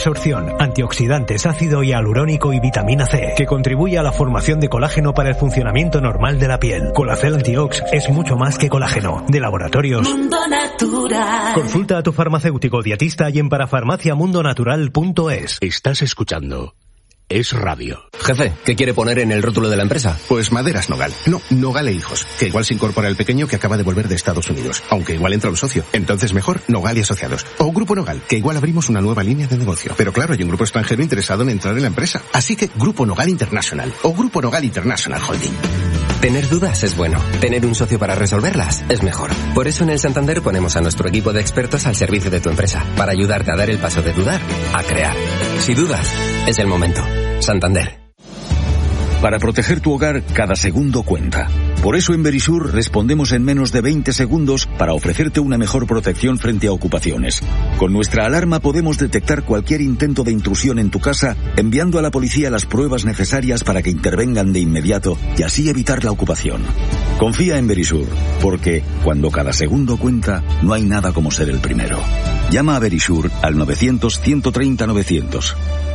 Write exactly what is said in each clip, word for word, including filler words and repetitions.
Absorción, antioxidantes, ácido hialurónico y vitamina C, que contribuye a la formación de colágeno para el funcionamiento normal de la piel. Colacel Antiox es mucho más que colágeno. De Laboratorios Mundo Natural. Consulta a tu farmacéutico dietista y en parafarmacia mundo natural punto es. Estás escuchando Es Radio. Jefe, ¿qué quiere poner en el rótulo de la empresa? Pues Maderas Nogal. No, Nogal e Hijos. Que igual se incorpora el pequeño que acaba de volver de Estados Unidos. Aunque igual entra un socio. Entonces mejor Nogal y Asociados. O Grupo Nogal, que igual abrimos una nueva línea de negocio. Pero claro, hay un grupo extranjero interesado en entrar en la empresa. Así que Grupo Nogal International. O Grupo Nogal International Holding. Tener dudas es bueno. Tener un socio para resolverlas es mejor. Por eso en el Santander ponemos a nuestro equipo de expertos al servicio de tu empresa. Para ayudarte a dar el paso de dudar a crear. Si dudas, es el momento. Santander. Para proteger tu hogar, cada segundo cuenta. Por eso en Verisur respondemos en menos de veinte segundos para ofrecerte una mejor protección frente a ocupaciones. Con nuestra alarma podemos detectar cualquier intento de intrusión en tu casa, enviando a la policía las pruebas necesarias para que intervengan de inmediato y así evitar la ocupación. Confía en Verisur, porque cuando cada segundo cuenta, no hay nada como ser el primero. Llama a Verisur al novecientos, ciento treinta, novecientos.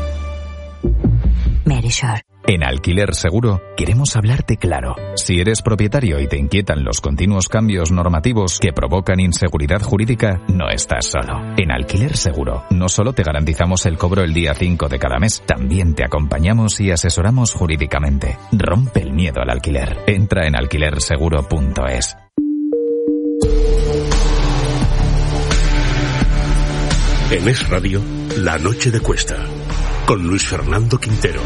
Verisur. En Alquiler Seguro queremos hablarte claro. Si eres propietario y te inquietan los continuos cambios normativos que provocan inseguridad jurídica, no estás solo. En Alquiler Seguro no solo te garantizamos el cobro el día cinco de cada mes, también te acompañamos y asesoramos jurídicamente. Rompe el miedo al alquiler. Entra en alquiler seguro punto es. En Es Radio, La Noche de Cuesta, con Luis Fernando Quintero.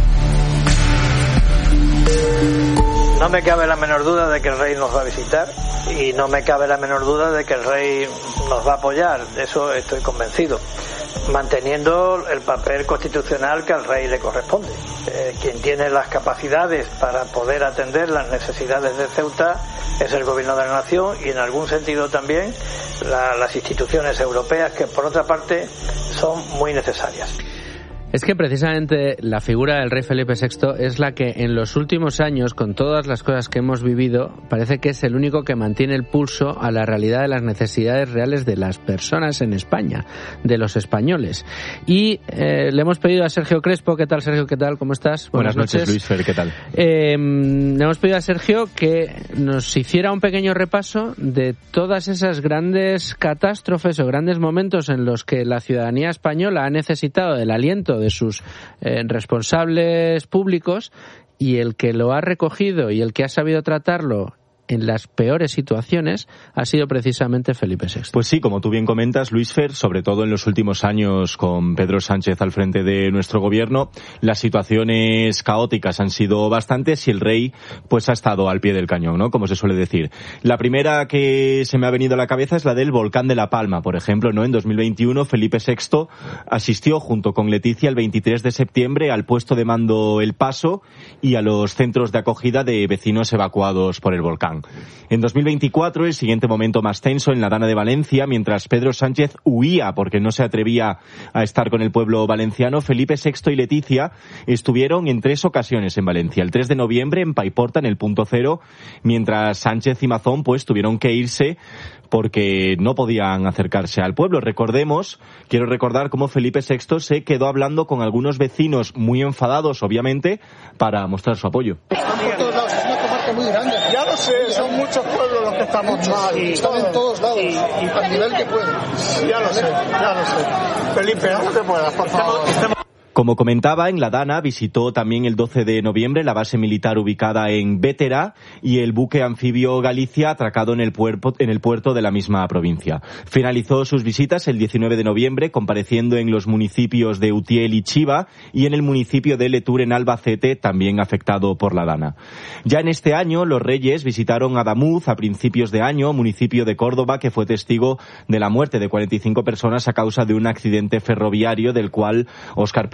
No me cabe la menor duda de que el rey nos va a visitar y no me cabe la menor duda de que el rey nos va a apoyar, de eso estoy convencido, manteniendo el papel constitucional que al rey le corresponde. Eh, quien tiene las capacidades para poder atender las necesidades de Ceuta es el gobierno de la nación y en algún sentido también la, las instituciones europeas, que por otra parte son muy necesarias. Es que precisamente la figura del rey Felipe sexto es la que en los últimos años, con todas las cosas que hemos vivido, parece que es el único que mantiene el pulso a la realidad de las necesidades reales de las personas en España, de los españoles. Y eh, le hemos pedido a Sergio Crespo, ¿qué tal Sergio? ¿Qué tal? ¿Cómo estás? Buenas, Buenas noches, noches, Luis Fer, ¿qué tal? Eh, le hemos pedido a Sergio que nos hiciera un pequeño repaso de todas esas grandes catástrofes o grandes momentos en los que la ciudadanía española ha necesitado del aliento de de sus eh, responsables públicos, y el que lo ha recogido y el que ha sabido tratarlo en las peores situaciones ha sido precisamente Felipe sexto. Pues sí, como tú bien comentas, Luis Fer, sobre todo en los últimos años con Pedro Sánchez al frente de nuestro gobierno, las situaciones caóticas han sido bastantes y el rey pues ha estado al pie del cañón, ¿no? Como se suele decir. La primera que se me ha venido a la cabeza es la del volcán de La Palma, por ejemplo, ¿no? En dos mil veintiuno Felipe sexto asistió junto con Leticia el veintitrés de septiembre al puesto de mando El Paso y a los centros de acogida de vecinos evacuados por el volcán. En dos mil veinticuatro, el siguiente momento más tenso en la Dana de Valencia, mientras Pedro Sánchez huía porque no se atrevía a estar con el pueblo valenciano, Felipe sexto y Leticia estuvieron en tres ocasiones en Valencia. El tres de noviembre en Paiporta, en el punto cero, mientras Sánchez y Mazón pues tuvieron que irse porque no podían acercarse al pueblo. Recordemos, quiero recordar cómo Felipe sexto se quedó hablando con algunos vecinos muy enfadados, obviamente, para mostrar su apoyo. Están por todos lados, es una comarca muy grande. Ya lo sé, son muchos pueblos los que estamos mal. Sí, están en todos lados, y, y al nivel que pueden. Ya lo sé, ya lo sé. Felipe, haz lo que puedas, por favor. Estamos... Como comentaba, en la Dana visitó también el doce de noviembre la base militar ubicada en Bétera y el buque anfibio Galicia atracado en el puerto, en el puerto de la misma provincia. Finalizó sus visitas el diecinueve de noviembre compareciendo en los municipios de Utiel y Chiva y en el municipio de Letur en Albacete, también afectado por la Dana. Ya en este año, los reyes visitaron Adamuz a principios de año, municipio de Córdoba que fue testigo de la muerte de cuarenta y cinco personas a causa de un accidente ferroviario del cual Óscar Puente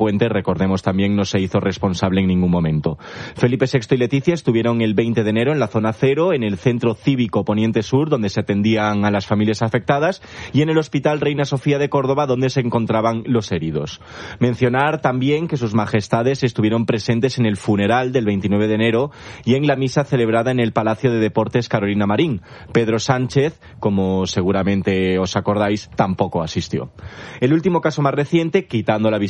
Puente, recordemos también, no se hizo responsable en ningún momento. Felipe sexto y Leticia estuvieron el veinte de enero en la zona cero, en el Centro Cívico Poniente Sur, donde se atendían a las familias afectadas, y en el Hospital Reina Sofía de Córdoba, donde se encontraban los heridos. Mencionar también que sus majestades estuvieron presentes en el funeral del veintinueve de enero y en la misa celebrada en el Palacio de Deportes Carolina Marín. Pedro Sánchez, como seguramente os acordáis, tampoco asistió. El último caso más reciente, quitando la